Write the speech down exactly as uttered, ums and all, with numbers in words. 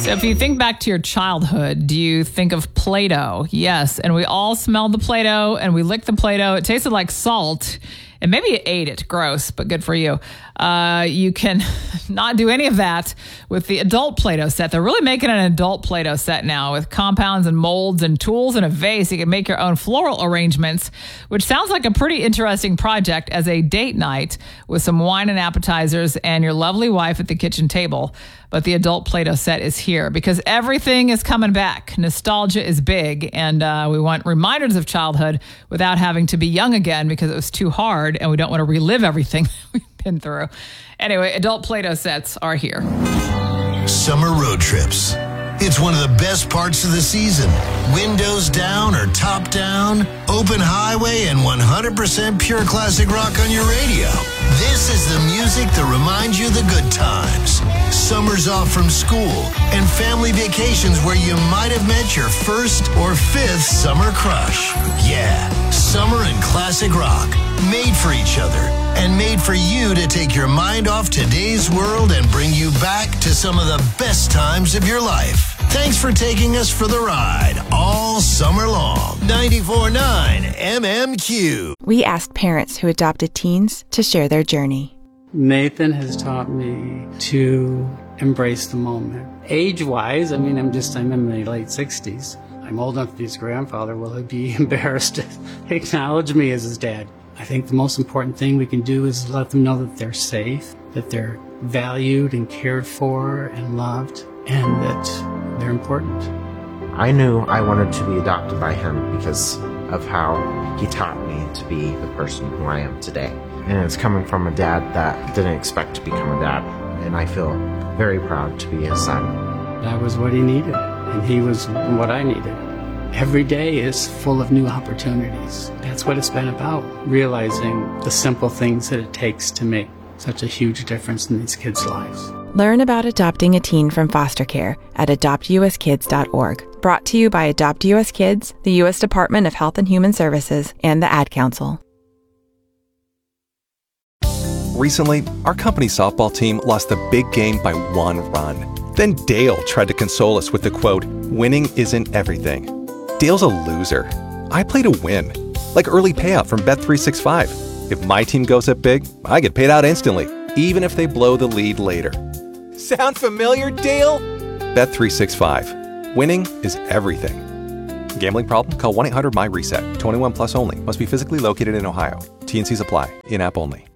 So if you think back to your childhood, do you think of Play-Doh? Yes. And we all smelled the Play-Doh and we licked the Play-Doh. It tasted like salt. And maybe you ate it. Gross, but good for you. Uh, you can not do any of that with the adult Play-Doh set. They're really making an adult Play-Doh set now with compounds and molds and tools and a vase. You can make your own floral arrangements, which sounds like a pretty interesting project as a date night with some wine and appetizers and your lovely wife at the kitchen table. But the adult Play-Doh set is here because everything is coming back. Nostalgia is big, and uh, we want reminders of childhood without having to be young again because it was too hard, and we don't want to relive everything we've been through. Anyway, adult Play-Doh sets are here. Summer road trips. It's one of the best parts of the season. Windows down or top down, open highway, and one hundred percent pure classic rock on your radio. This is the music that reminds you of the good times. Summers off from school and family vacations where you might have met your first or fifth summer crush. Yeah, summer and classic rock. Made for each other and made for you to take your mind off today's world and bring you back to some of the best times of your life. Thanks for taking us for the ride all summer long. ninety-four point nine M M Q. We asked parents who adopted teens to share their journey. Nathan has taught me to embrace the moment. Age-wise, I mean, I'm just, I'm in my late sixties. I'm old enough to be his grandfather. Will he be embarrassed to acknowledge me as his dad? I think the most important thing we can do is let them know that they're safe, that they're valued and cared for and loved, and that they're important. I knew I wanted to be adopted by him because of how he taught me to be the person who I am today. And it's coming from a dad that didn't expect to become a dad, and I feel very proud to be his son. That was what he needed, and he was what I needed. Every day is full of new opportunities. That's what it's been about, realizing the simple things that it takes to make such a huge difference in these kids' lives. Learn about adopting a teen from foster care at adopt u s kids dot org. Brought to you by Adopt U S Kids, the U S Department of Health and Human Services, and the Ad Council. Recently, our company softball team lost the big game by one run. Then Dale tried to console us with the quote, "Winning isn't everything." Dale's a loser. I play to win. Like early payout from Bet three sixty-five. If my team goes up big, I get paid out instantly, even if they blow the lead later. Sound familiar, Dale? Bet three sixty-five. Winning is everything. Gambling problem? Call one eight hundred M Y RESET. twenty-one plus only. Must be physically located in Ohio. T N Cs apply. In-app only.